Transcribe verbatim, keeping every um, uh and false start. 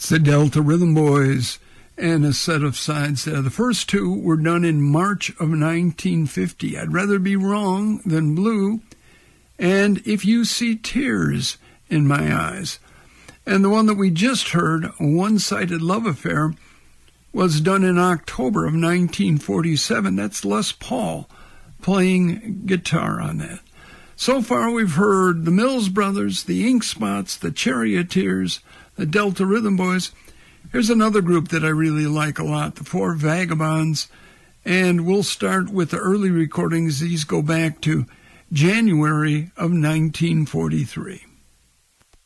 It's the Delta Rhythm Boys and a set of sides there. The first two were done in March of nineteen fifty. I'd Rather Be Wrong Than Blue, and If You See Tears in My Eyes. And the one that we just heard, One-Sided Love Affair, was done in October of nineteen forty-seven. That's Les Paul playing guitar on that. So far we've heard the Mills Brothers, the Ink Spots, the Charioteers, the Delta Rhythm Boys. Here's another group that I really like a lot, the Four Vagabonds, and we'll start with the early recordings. These go back to January of nineteen forty-three.